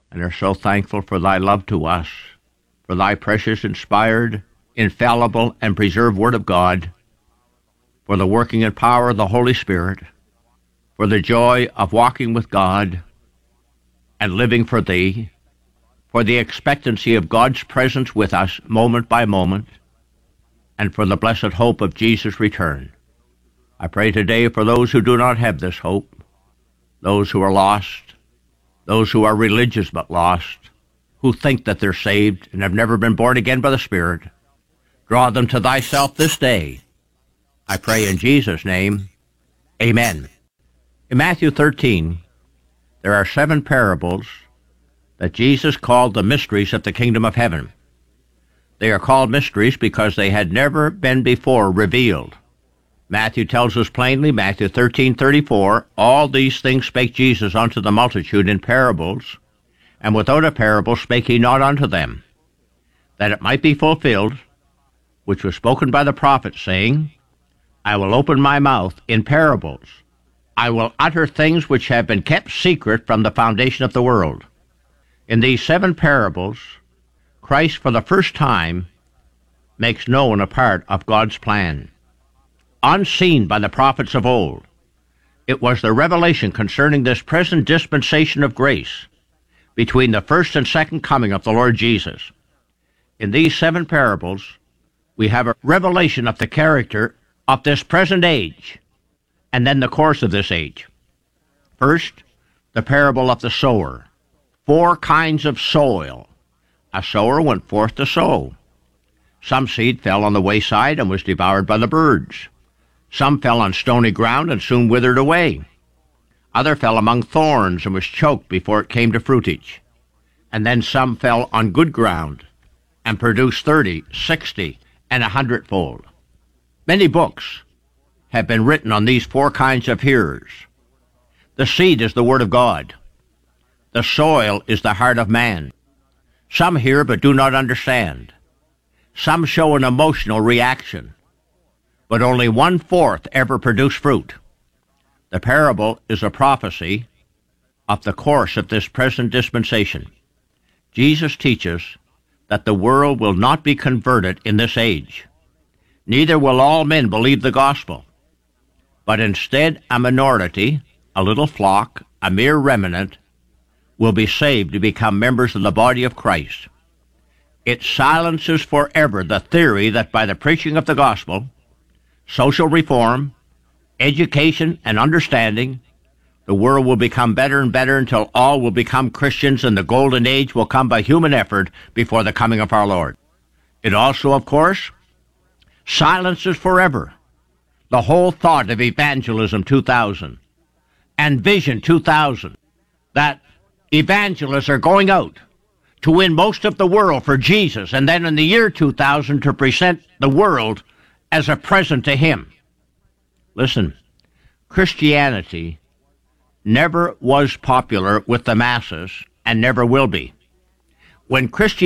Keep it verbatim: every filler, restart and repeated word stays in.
and are so thankful for thy love to us, for thy precious, inspired, infallible, and preserved Word of God, for the working and power of the Holy Spirit, for the joy of walking with God and living for thee, for the expectancy of God's presence with us moment by moment, and for the blessed hope of Jesus' return. I pray today for those who do not have this hope, those who are lost, those who are religious but lost, who think that they're saved and have never been born again by the Spirit. Draw them to thyself this day. I pray in Jesus' name, amen. In Matthew thirteen, there are seven parables that Jesus called the mysteries of the kingdom of heaven. They are called mysteries because they had never been before revealed. Matthew tells us plainly, Matthew thirteen thirty-four, all these things spake Jesus unto the multitude in parables, and without a parable spake he not unto them, that it might be fulfilled, which was spoken by the prophet, saying, I will open my mouth in parables. I will utter things which have been kept secret from the foundation of the world. In these seven parables, Christ for the first time makes known a part of God's plan. Unseen by the prophets of old, it was the revelation concerning this present dispensation of grace between the first and second coming of the Lord Jesus. In these seven parables, we have a revelation of the character of this present age, and then the course of this age. First, the parable of the sower. Four kinds of soil. A sower went forth to sow. Some seed fell on the wayside and was devoured by the birds. Some fell on stony ground and soon withered away. Other fell among thorns and was choked before it came to fruitage. And then some fell on good ground and produced thirty, sixty, and a hundredfold. Many books have been written on these four kinds of hearers. The seed is the Word of God. The soil is the heart of man. Some hear but do not understand. Some show an emotional reaction, but only one-fourth ever produce fruit. The parable is a prophecy of the course of this present dispensation. Jesus teaches that the world will not be converted in this age. Neither will all men believe the gospel, but instead a minority, a little flock, a mere remnant, will be saved to become members of the body of Christ. It silences forever the theory that by the preaching of the gospel, social reform, education, and understanding, the world will become better and better until all will become Christians and the golden age will come by human effort before the coming of our Lord. It also, of course, silences forever the whole thought of Evangelism two thousand and Vision two thousand, that evangelists are going out to win most of the world for Jesus, and then in the year two thousand to present the world as a present to Him. Listen, Christianity never was popular with the masses and never will be. When Christianity